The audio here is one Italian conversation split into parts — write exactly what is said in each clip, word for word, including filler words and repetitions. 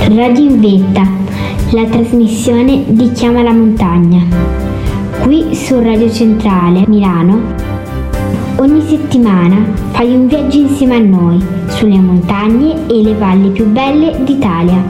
Radio in Vetta, la trasmissione di Chiama la Montagna. Qui su Radio Centrale Milano, ogni settimana fai un viaggio insieme a noi sulle montagne e le valli più belle d'Italia.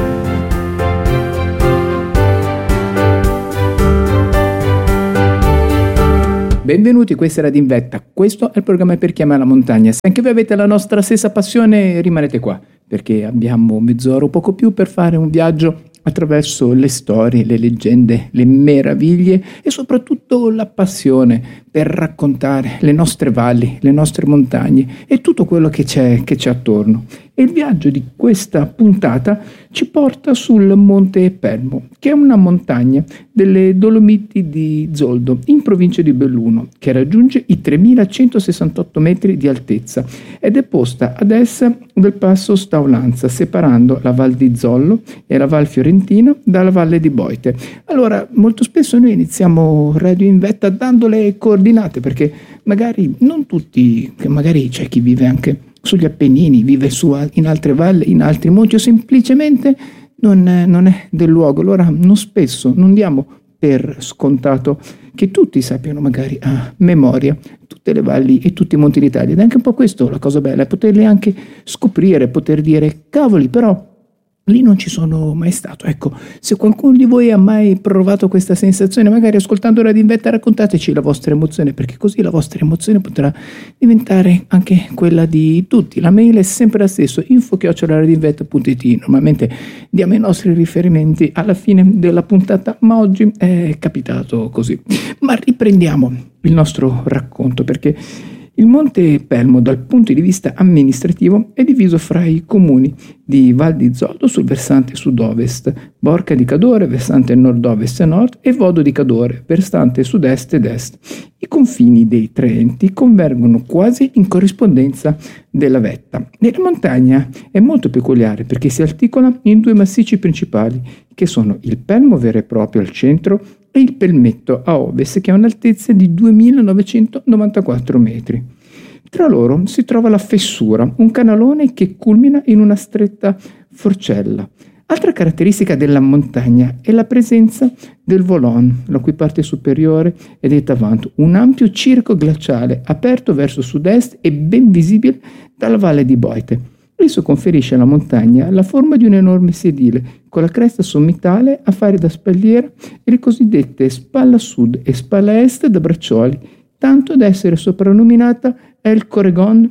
Benvenuti, questa è Radio in Vetta, questo è il programma per Chiama la Montagna. Se anche voi avete la nostra stessa passione, rimanete qua, perché abbiamo mezz'ora o poco più per fare un viaggio attraverso le storie, le leggende, le meraviglie e soprattutto la passione per raccontare le nostre valli, le nostre montagne e tutto quello che c'è, che c'è attorno. E il viaggio di questa puntata ci porta sul Monte Pelmo, che è una montagna delle Dolomiti di Zoldo, in provincia di Belluno, che raggiunge i tremilacentosessantotto metri di altezza ed è posta ad est del passo Staulanza, separando la Val di Zollo e la Val Fiorentina dalla Valle di Boite. Allora, molto spesso noi iniziamo Radio in Vetta dando le coordinate, perché magari non tutti, che magari c'è chi vive anche sugli Appennini, vive su, in altre valli, in altri monti, o semplicemente non è, non è del luogo. Allora non spesso, non diamo per scontato che tutti sappiano magari a memoria tutte le valli e tutti i monti d'Italia. Ed è anche un po' questo la cosa bella, poterli anche scoprire, poter dire cavoli, però lì non ci sono mai stato. Ecco, se qualcuno di voi ha mai provato questa sensazione, magari ascoltando Radio in Vetta, raccontateci la vostra emozione, perché così la vostra emozione potrà diventare anche quella di tutti. La mail è sempre la stessa, info chiocciola radioinvetta punto it. Normalmente diamo i nostri riferimenti alla fine della puntata, ma oggi è capitato così. Ma riprendiamo il nostro racconto, perché il Monte Pelmo, dal punto di vista amministrativo, è diviso fra i comuni di Val di Zoldo sul versante sud-ovest, Borca di Cadore, versante nord-ovest e nord, e Vodo di Cadore, versante sud-est ed est. I confini dei tre enti convergono quasi in corrispondenza della vetta. E la montagna è molto peculiare perché si articola in due massicci principali, che sono il Pelmo vero e proprio al centro e il Pelmetto a ovest, che ha un'altezza di duemilanovecentonovantaquattro metri. Tra loro si trova la fessura, un canalone che culmina in una stretta forcella. Altra caratteristica della montagna è la presenza del Volon, la cui parte superiore è detta Avant, un ampio circo glaciale aperto verso sud-est e ben visibile dalla valle di Boite. Esso conferisce alla montagna la forma di un enorme sedile, con la cresta sommitale a fare da spalliera e le cosiddette spalla sud e spalla est da braccioli, tanto da essere soprannominata El Coregon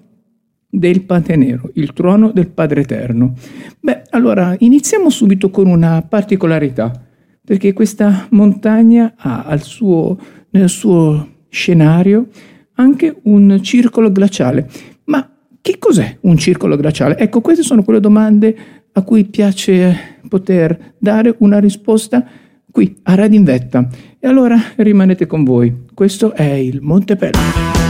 del Padre Nero, il trono del Padre Eterno. Beh, allora iniziamo subito con una particolarità, perché questa montagna ha al suo, nel suo scenario anche un circolo glaciale. Ma che cos'è un circolo glaciale? Ecco, queste sono quelle domande a cui piace poter dare una risposta qui a Radio in Vetta. E allora rimanete con voi. Questo è il Monte Pelmo.